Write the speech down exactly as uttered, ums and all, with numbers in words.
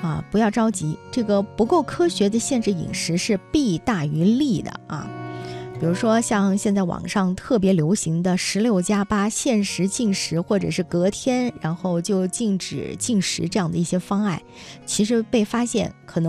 啊，不要着急，这个不够科学的限制饮食是弊大于利的啊。比如说像现在网上特别流行的十六加八限时禁食，或者是隔天然后就禁止进食这样的一些方案，其实被发现可能